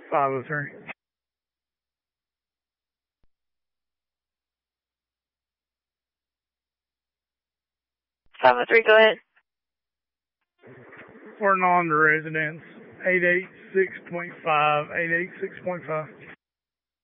503. 503, go ahead. For non-residents, 886.5, 886.5.